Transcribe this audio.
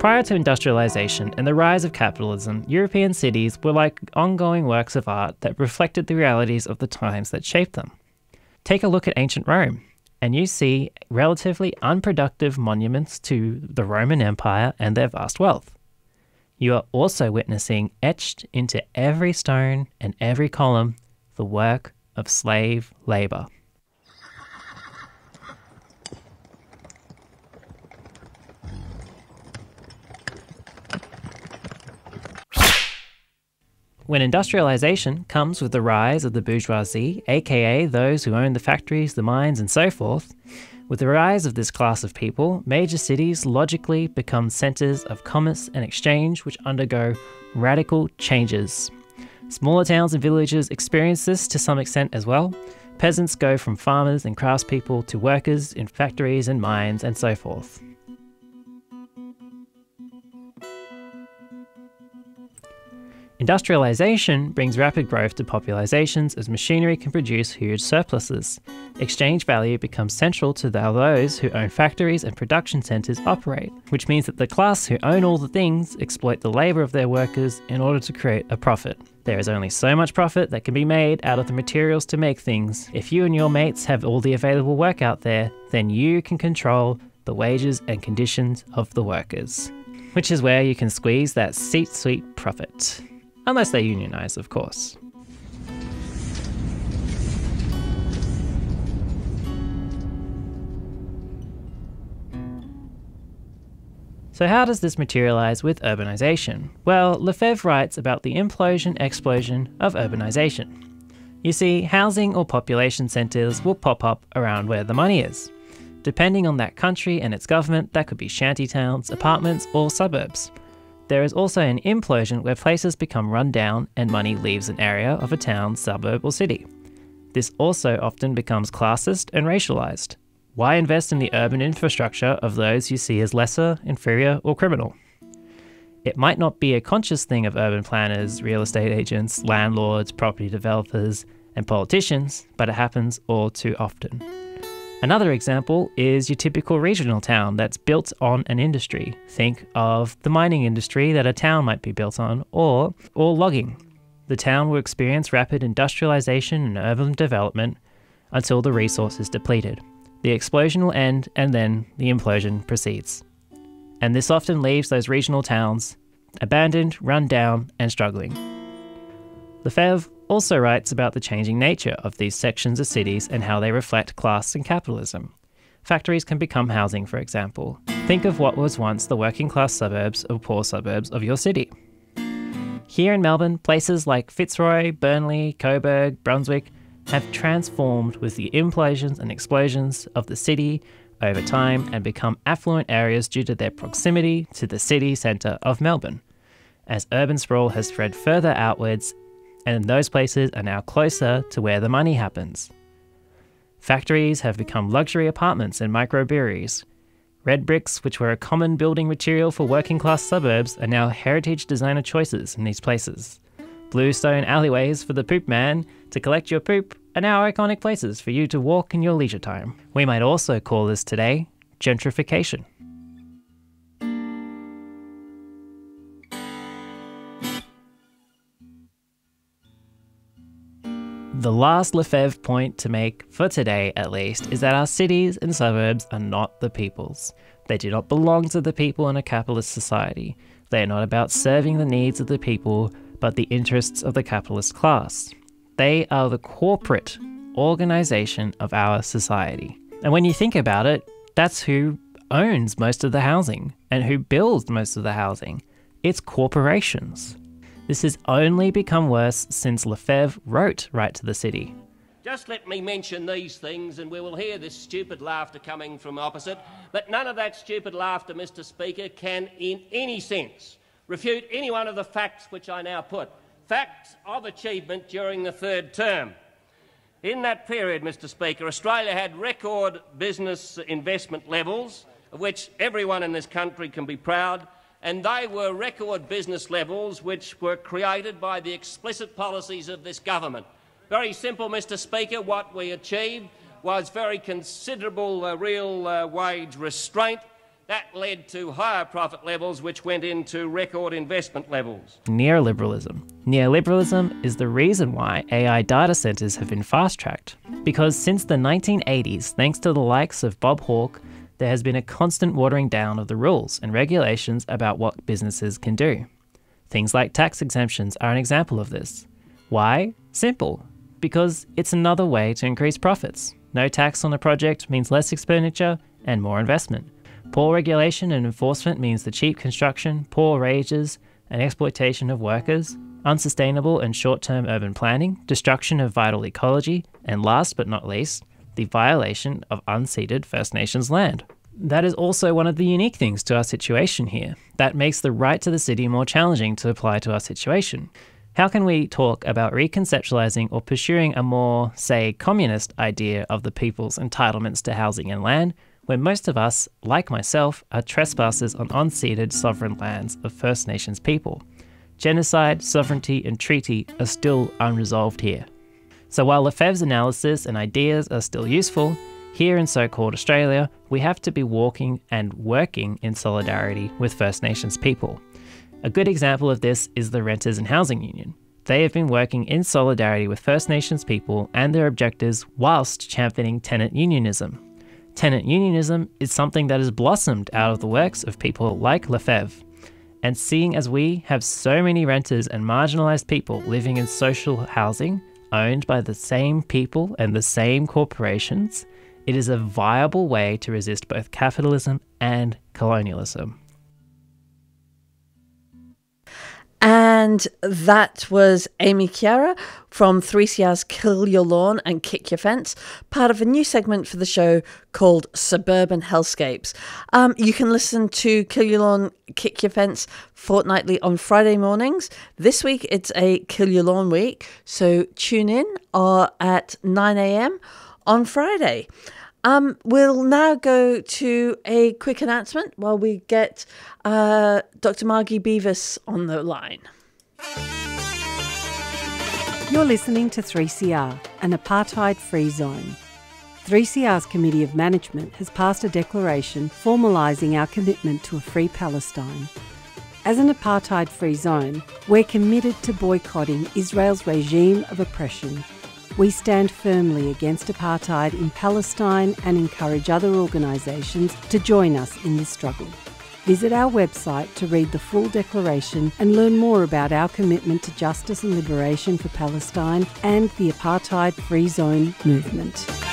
Prior to industrialisation and the rise of capitalism, European cities were like ongoing works of art that reflected the realities of the times that shaped them. Take a look at ancient Rome, and you see relatively unproductive monuments to the Roman Empire and their vast wealth. You are also witnessing etched into every stone and every column the work of slave labour. When industrialisation comes with the rise of the bourgeoisie, aka those who own the factories, the mines and so forth, with the rise of this class of people, major cities logically become centres of commerce and exchange which undergo radical changes. Smaller towns and villages experience this to some extent as well. Peasants go from farmers and craftspeople to workers in factories and mines and so forth. Industrialisation brings rapid growth to populations as machinery can produce huge surpluses. Exchange value becomes central to how those who own factories and production centres operate, which means that the class who own all the things exploit the labour of their workers in order to create a profit. There is only so much profit that can be made out of the materials to make things. If you and your mates have all the available work out there, then you can control the wages and conditions of the workers, which is where you can squeeze that sweet profit. Unless they unionise, of course. So how does this materialise with urbanisation? Well, Lefebvre writes about the implosion-explosion of urbanisation. You see, housing or population centres will pop up around where the money is. Depending on that country and its government, that could be shanty towns, apartments or suburbs. There is also an implosion where places become run down and money leaves an area of a town, suburb or city. This also often becomes classist and racialised. Why invest in the urban infrastructure of those you see as lesser, inferior or criminal? It might not be a conscious thing of urban planners, real estate agents, landlords, property developers and politicians, but it happens all too often. Another example is your typical regional town that's built on an industry. Think of the mining industry that a town might be built on, or logging. The town will experience rapid industrialisation and urban development until the resource is depleted. The explosion will end and then the implosion proceeds. And this often leaves those regional towns abandoned, run down and struggling. Lefebvre also writes about the changing nature of these sections of cities and how they reflect class and capitalism. Factories can become housing, for example. Think of what was once the working class suburbs or poor suburbs of your city. Here in Melbourne, places like Fitzroy, Burnley, Coburg, Brunswick have transformed with the implosions and explosions of the city over time and become affluent areas due to their proximity to the city centre of Melbourne, as urban sprawl has spread further outwards and those places are now closer to where the money happens. Factories have become luxury apartments and microbreweries. Red bricks, which were a common building material for working class suburbs, are now heritage designer choices in these places. Blue stone alleyways for the poop man to collect your poop are now iconic places for you to walk in your leisure time. We might also call this today gentrification. The last Lefebvre point to make, for today at least, is that our cities and suburbs are not the people's. They do not belong to the people in a capitalist society. They are not about serving the needs of the people, but the interests of the capitalist class. They are the corporate organisation of our society. And when you think about it, that's who owns most of the housing and who builds most of the housing. It's corporations. This has only become worse since Lefebvre wrote Right to the City. Just let me mention these things and we will hear this stupid laughter coming from opposite, but none of that stupid laughter, Mr. Speaker, can in any sense refute any one of the facts which I now put. Facts of achievement during the third term. In that period, Mr. Speaker, Australia had record business investment levels, of which everyone in this country can be proud, and they were record business levels which were created by the explicit policies of this government. Very simple, Mr. Speaker, what we achieved was very considerable real wage restraint That led to higher profit levels, which went into record investment levels. Neoliberalism. Neoliberalism is the reason why AI data centres have been fast-tracked. Because since the 1980s, thanks to the likes of Bob Hawke, there has been a constant watering down of the rules and regulations about what businesses can do. Things like tax exemptions are an example of this. Why? Simple. Because it's another way to increase profits. No tax on a project means less expenditure and more investment. Poor regulation and enforcement means the cheap construction, poor wages and exploitation of workers, unsustainable and short-term urban planning, destruction of vital ecology, and last but not least, the violation of unceded First Nations land. That is also one of the unique things to our situation here. That makes the right to the city more challenging to apply to our situation. How can we talk about reconceptualizing or pursuing a more, say, communist idea of the people's entitlements to housing and land, when most of us, like myself, are trespassers on unceded sovereign lands of First Nations people? Genocide, sovereignty, and treaty are still unresolved here. So while Lefebvre's analysis and ideas are still useful, here in so-called Australia, we have to be walking and working in solidarity with First Nations people. A good example of this is the Renters and Housing Union. They have been working in solidarity with First Nations people and their objectives whilst championing tenant unionism. Tenant unionism is something that has blossomed out of the works of people like Lefebvre. And seeing as we have so many renters and marginalised people living in social housing owned by the same people and the same corporations, it is a viable way to resist both capitalism and colonialism. And that was Amy Chiara from 3CR's Kill Your Lawn and Kick Your Fence, part of a new segment for the show called Suburban Hellscapes. You can listen to Kill Your Lawn, Kick Your Fence fortnightly on Friday mornings. This week it's a Kill Your Lawn week, so tune in at 9 a.m. on Friday. We'll now go to a quick announcement while we get Dr. Margie Beavis on the line. You're listening to 3CR, an apartheid-free zone. 3CR's Committee of Management has passed a declaration formalising our commitment to a free Palestine. As an apartheid-free zone, we're committed to boycotting Israel's regime of oppression. We stand firmly against apartheid in Palestine and encourage other organisations to join us in this struggle. Visit our website to read the full declaration and learn more about our commitment to justice and liberation for Palestine and the apartheid-free zone movement.